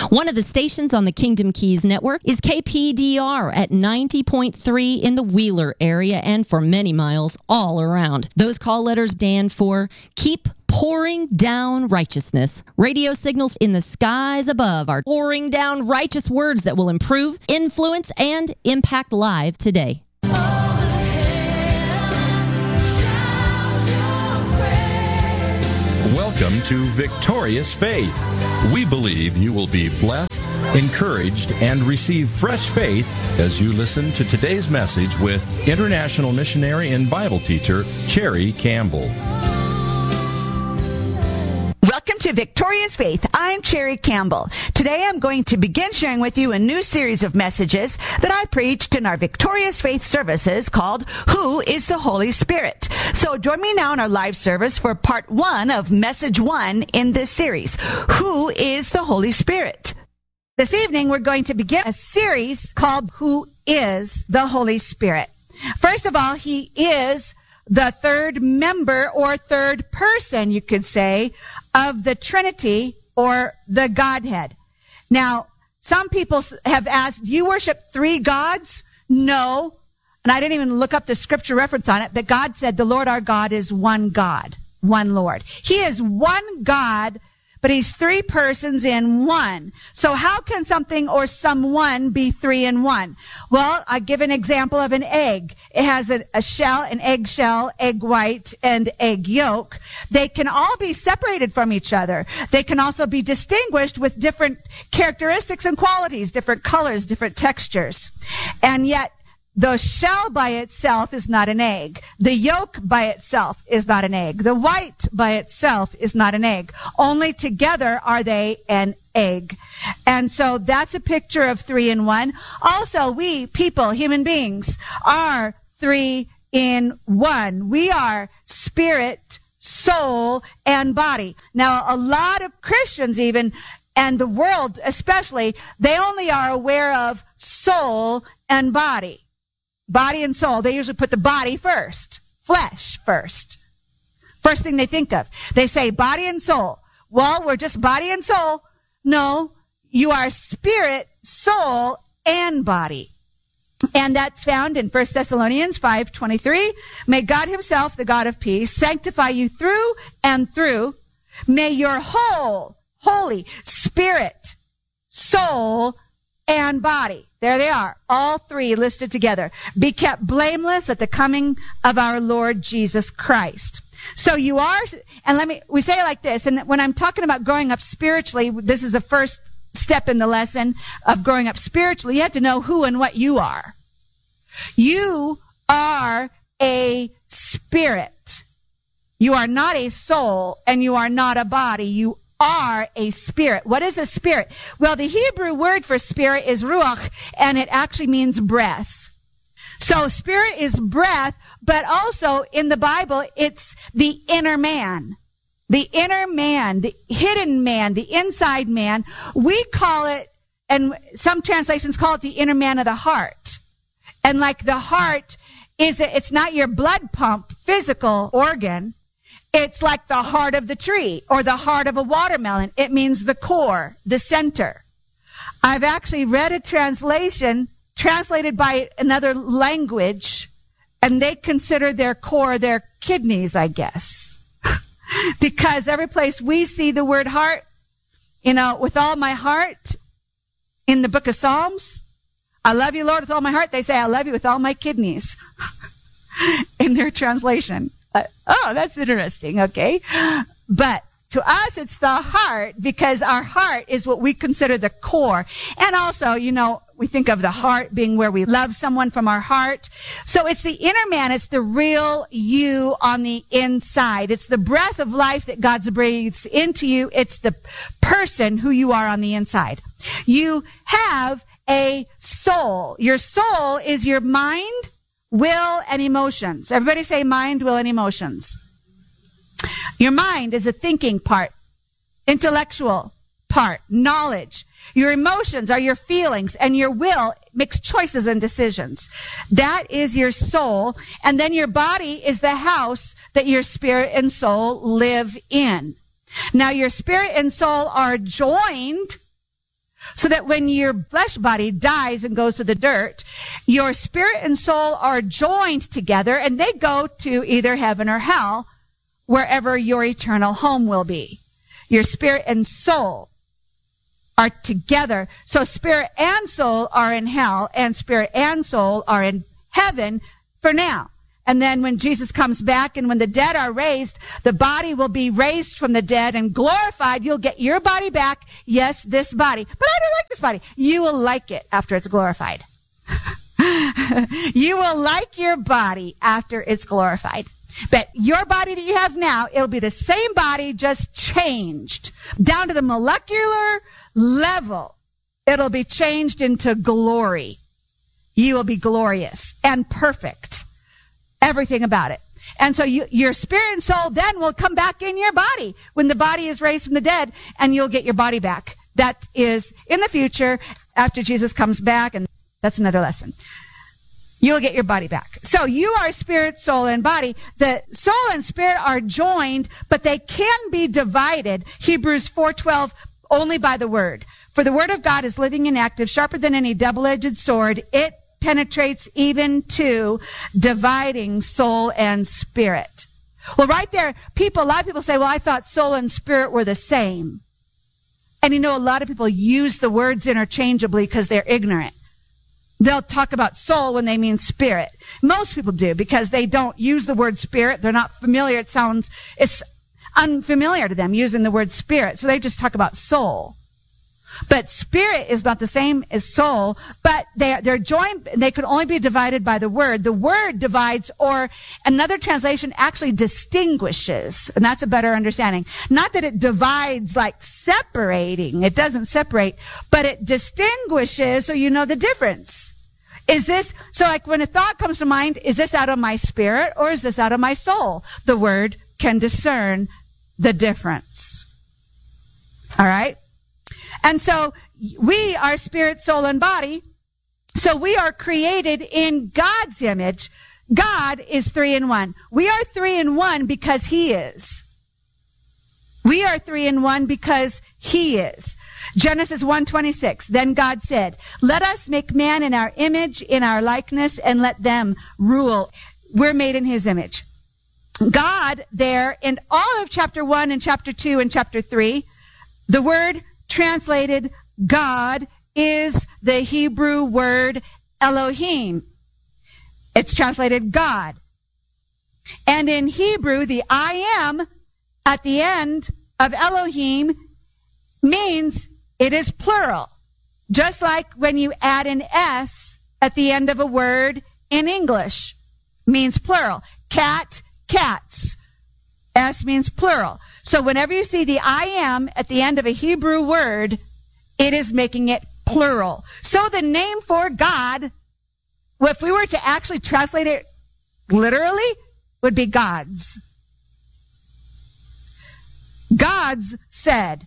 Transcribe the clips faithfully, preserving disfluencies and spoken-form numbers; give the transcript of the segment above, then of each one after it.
One of the stations on the Kingdom Keys network is K P D R at ninety point three in the Wheeler area and for many miles all around. Those call letters stand for Keep Pouring Down Righteousness. Radio signals in the skies above are pouring down righteous words that will improve, influence, and impact lives today. Welcome to Victorious Faith. We believe you will be blessed, encouraged, and receive fresh faith as you listen to today's message with international missionary and Bible teacher Cherry Campbell. Welcome to Victorious Faith. I'm Cherry Campbell. Today I'm going to begin sharing with you a new series of messages that I preached in our Victorious Faith services called Who is the Holy Spirit? So join me now in our live service for part one of message one in this series. Who is the Holy Spirit? This evening we're going to begin a series called Who is the Holy Spirit? First of all, he is the third member or third person, you could say, of the Trinity or the Godhead. Now, some people have asked, do you worship three gods? No. And I didn't even look up the scripture reference on it, but God said the Lord our God is one God, one Lord. He is one God, but he's three persons in one. So how can something or someone be three in one? Well, I give an example of an egg. It has a, a shell, an egg shell, egg white, and egg yolk. They can all be separated from each other. They can also be distinguished with different characteristics and qualities, different colors, different textures. And yet, the shell by itself is not an egg. The yolk by itself is not an egg. The white by itself is not an egg. Only together are they an egg. And so that's a picture of three in one. Also, we people, human beings, are three in one. We are spirit, soul, and body. Now, a lot of Christians even, and the world especially, they only are aware of soul and body. Body and soul. They usually put the body first. Flesh first. First thing they think of. They say body and soul. Well, we're just body and soul. No, you are spirit, soul, and body. And that's found in First Thessalonians five twenty-three. May God himself, the God of peace, sanctify you through and through. May your whole, holy spirit, soul, and body, there they are, all three listed together, be kept blameless at the coming of our Lord Jesus Christ. So you are, and let me, we say it like this, and when I'm talking about growing up spiritually, this is the first step in the lesson of growing up spiritually. You have to know who and what you are. You are a spirit. You are not a soul, and you are not a body. You are a spirit. What is a spirit? Well, the Hebrew word for spirit is ruach, and it actually means breath. So spirit is breath, but also in the Bible, it's the inner man. The inner man, the hidden man, the inside man. We call it, and some translations call it the inner man of the heart. And like the heart is, it's not your blood pump, physical organ. It's like the heart of the tree or the heart of a watermelon. It means the core, the center. I've actually read a translation translated by another language, and they consider their core their kidneys, I guess. Because every place we see the word heart, you know, with all my heart in the book of Psalms, I love you, Lord, with all my heart. They say, I love you with all my kidneys in their translation. Uh, oh, that's interesting. Okay. But to us, it's the heart, because our heart is what we consider the core. And also, you know, we think of the heart being where we love someone from our heart. So it's the inner man. It's the real you on the inside. It's the breath of life that God's breathes into you. It's the person who you are on the inside. You have a soul. Your soul is your mind, will, and emotions. Everybody say mind, will, and emotions. Your mind is a thinking part, intellectual part, knowledge. Your emotions are your feelings, and your will makes choices and decisions. That is your soul. And then your body is the house that your spirit and soul live in. Now, your spirit and soul are joined So that when your flesh body dies and goes to the dirt, your spirit and soul are joined together and they go to either heaven or hell, wherever your eternal home will be. Your spirit and soul are together. So spirit and soul are in hell and spirit and soul are in heaven for now. And then when Jesus comes back and when the dead are raised, the body will be raised from the dead and glorified. You'll get your body back. Yes, this body. But I don't like this body. You will like it after it's glorified. You will like your body after it's glorified. But your body that you have now, it'll be the same body, just changed down to the molecular level. It'll be changed into glory. You will be glorious and perfect. Everything about it. And so you, your spirit and soul then will come back in your body when the body is raised from the dead, and you'll get your body back. That is in the future after Jesus comes back, and that's another lesson. You'll get your body back. So you are spirit, soul, and body. The soul and spirit are joined, but they can be divided. Hebrews four twelve, only by the word. For the word of God is living and active, sharper than any double-edged sword. It penetrates even to dividing soul and spirit. Well, right there, people, a lot of people say, well, I thought soul and spirit were the same. And you know, a lot of people use the words interchangeably because they're ignorant. They'll talk about soul when they mean spirit. Most people do because they don't use the word spirit. They're not familiar. It sounds, it's unfamiliar to them using the word spirit. So they just talk about soul. But spirit is not the same as soul, but they're, they're joined, they could only be divided by the word. The word divides, or another translation actually distinguishes, and that's a better understanding. Not that it divides like separating, it doesn't separate, but it distinguishes so you know the difference. Is this, so like when a thought comes to mind, is this out of my spirit or is this out of my soul? The word can discern the difference. All right? And so we are spirit, soul, and body. So we are created in God's image. God is three in one. We are three in one because he is. We are three in one because he is. Genesis one twenty-six. Then God said, let us make man in our image, in our likeness, and let them rule. We're made in his image. God there in all of chapter one and chapter two and chapter three, the word translated God is the Hebrew word Elohim. It's translated God. And in Hebrew, the I am at the end of Elohim means it is plural. Just like when you add an S at the end of a word in English, means plural. Cat, cats. S means plural. So whenever you see the I am at the end of a Hebrew word, it is making it plural. So the name for God, well, if we were to actually translate it literally, would be God's. God's said,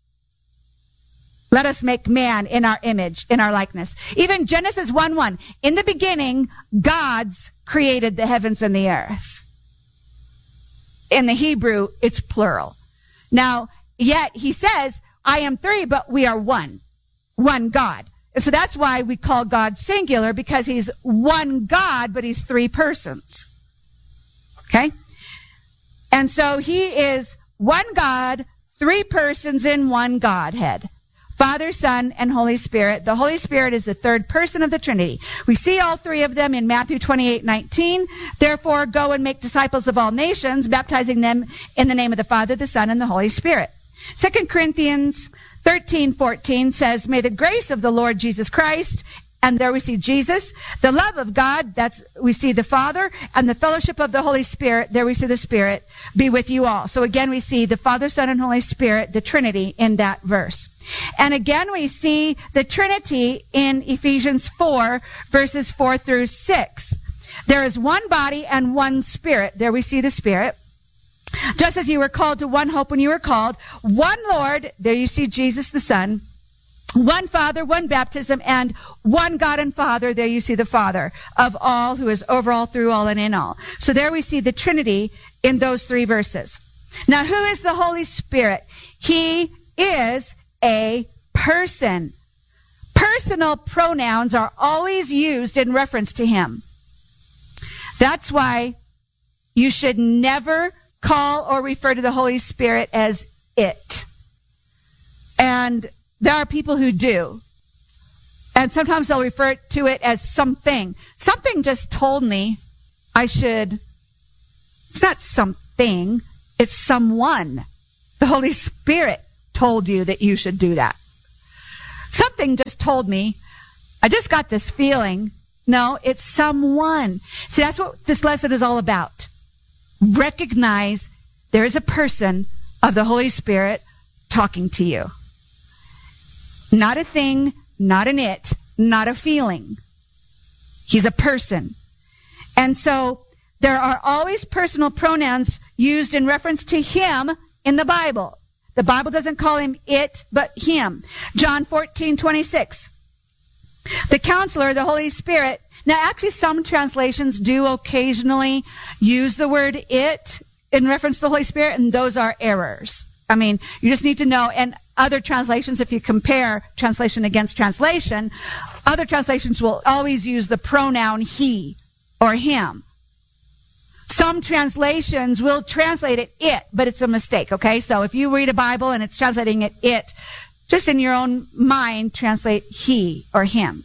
let us make man in our image, in our likeness. Even Genesis one one, in the beginning, God's created the heavens and the earth. In the Hebrew, it's plural. Now, yet he says, I am three, but we are one. One God. So that's why we call God singular, because he's one God, but he's three persons. Okay? And so he is one God, three persons in one Godhead. Father, Son, and Holy Spirit. The Holy Spirit is the third person of the Trinity. We see all three of them in Matthew twenty-eight nineteen. Therefore, go and make disciples of all nations, baptizing them in the name of the Father, the Son, and the Holy Spirit. Second Corinthians thirteen fourteen says, may the grace of the Lord Jesus Christ, and there we see Jesus, the love of God, that's, we see the Father, and the fellowship of the Holy Spirit, there we see the Spirit, be with you all. So again, we see the Father, Son, and Holy Spirit, the Trinity, in that verse. And again, we see the Trinity in Ephesians four, verses four through six. There is one body and one Spirit. There we see the Spirit. Just as you were called to one hope when you were called. One Lord. There you see Jesus the Son. One Father, one baptism, and one God and Father. There you see the Father of all, who is over all, through all, and in all. So there we see the Trinity in those three verses. Now, who is the Holy Spirit? He is a person. personal pronouns are always used in reference to him. That's why you should never call or refer to the Holy Spirit as it. And there are people who do. And sometimes they'll refer to it as something. Something just told me I should. It's not something. It's someone. The Holy Spirit told you that you should do that. Something just told me. I just got this feeling. No, it's someone. See, that's what this lesson is all about. Recognize there is a person of the Holy Spirit talking to you. Not a thing, not an it, not a feeling. He's a person. And so there are always personal pronouns used in reference to him in the Bible. The Bible doesn't call him it, but him. John fourteen twenty-six. The Counselor, the Holy Spirit. Now, actually, some translations do occasionally use the word it in reference to the Holy Spirit, and those are errors. I mean, you just need to know. And other translations, if you compare translation against translation, other translations will always use the pronoun he or him. Some translations will translate it it, but it's a mistake, okay? So if you read a Bible and it's translating it it, just in your own mind, translate he or him.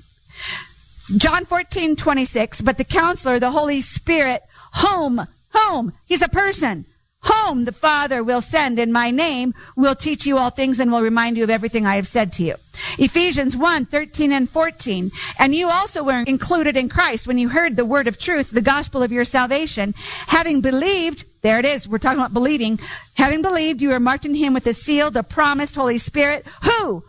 John fourteen twenty-six, but the Counselor, the Holy Spirit, whom, whom, he's a person, whom the Father will send in my name, will teach you all things and will remind you of everything I have said to you. Ephesians one thirteen and fourteen, and you also were included in Christ when you heard the word of truth, the gospel of your salvation, having believed, there it is, we're talking about believing, having believed, you were marked in him with the seal, the promised Holy Spirit, who,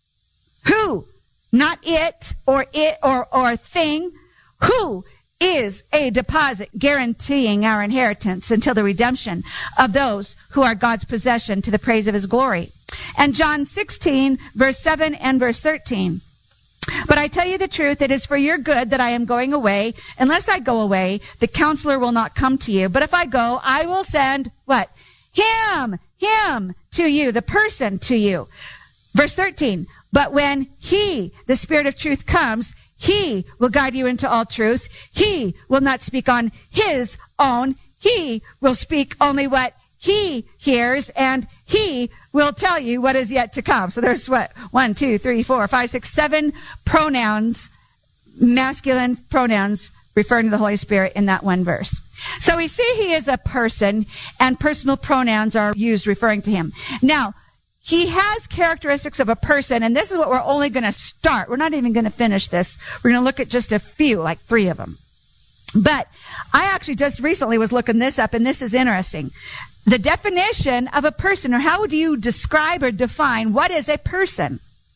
who, not it or it or or thing, who is a deposit guaranteeing our inheritance until the redemption of those who are God's possession to the praise of his glory. And John sixteen, verse seven and verse thirteen. But I tell you the truth, it is for your good that I am going away. Unless I go away, the Counselor will not come to you. But if I go, I will send, what? Him, him to you, the person to you. Verse thirteen. But when he, the Spirit of truth, comes, he will guide you into all truth. He will not speak on his own. He will speak only what he hears, and he will tell you what is yet to come. So there's what? One, two, three, four, five, six, seven pronouns, masculine pronouns referring to the Holy Spirit in that one verse. So we see he is a person, and personal pronouns are used referring to him. Now, he has characteristics of a person, and this is what we're only going to start. We're not even going to finish this. We're going to look at just a few, like three of them. But I actually just recently was looking this up, and this is interesting. The definition of a person, or how would you describe or define what is a person?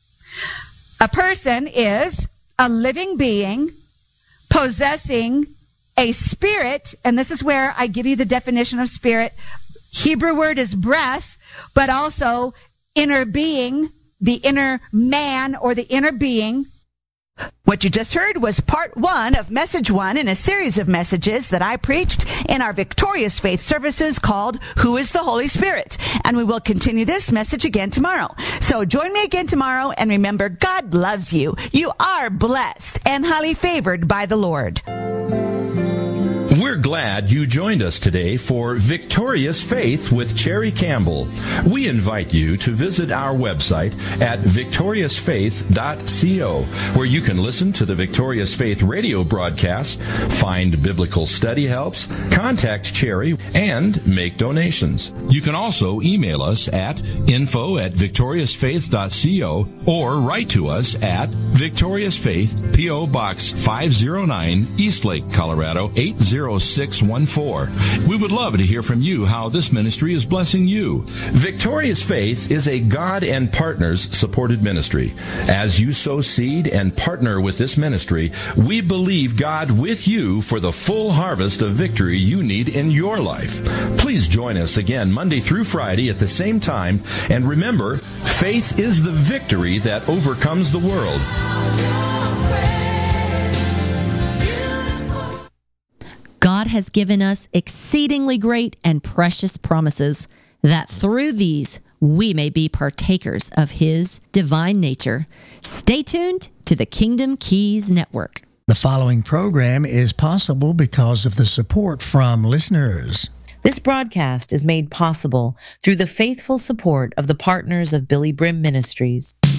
A person is a living being possessing a spirit, and this is where I give you the definition of spirit. Hebrew word is breath, but also inner being, the inner man or the inner being. What you just heard was part one of message one in a series of messages that I preached in our Victorious Faith services called Who is the Holy Spirit? And we will continue this message again tomorrow. So join me again tomorrow, and remember, God loves you. You are blessed and highly favored by the Lord. We're glad you joined us today for Victorious Faith with Cherry Campbell. We invite you to visit our website at victorious faith dot co, where you can listen to the Victorious Faith radio broadcasts, find biblical study helps, contact Cherry, and make donations. You can also email us at info at victorious faith dot co or write to us at Victorious Faith, P O. Box five oh nine, Eastlake, Colorado eight oh six one four. We would love to hear from you how this ministry is blessing you. Victorious Faith is a God and Partners supported ministry. As you sow seed and partner with this ministry, we believe God with you for the full harvest of victory you need in your life. Please join us again Monday through Friday at the same time, and remember, faith is the victory that overcomes the world. God has given us exceedingly great and precious promises, that through these we may be partakers of his divine nature. Stay Stay tuned to the Kingdom Keys Network. The following program is possible because of the support from listeners. This broadcast is made possible through the faithful support of the partners of Billy Brim Ministries.